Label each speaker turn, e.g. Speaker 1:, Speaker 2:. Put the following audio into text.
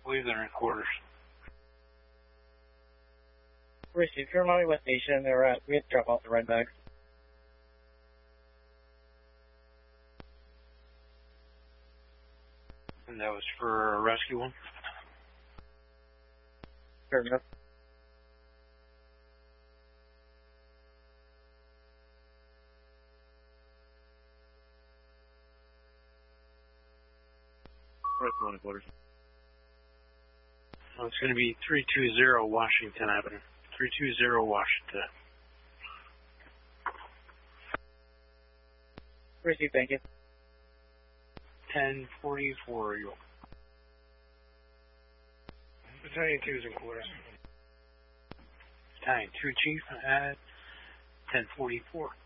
Speaker 1: believe they're in quarters.
Speaker 2: Receive your Maui West Station. We had to drop off the red bags.
Speaker 1: And that was for rescue one?
Speaker 2: Fair enough.
Speaker 3: Quarters.
Speaker 1: Well, it's going to be 320 Washington Avenue. 320 Washington.
Speaker 2: Receive, thank you.
Speaker 1: 1044, you.
Speaker 4: Battalion 2 is in quarters.
Speaker 1: Battalion 2 Chief at 1044.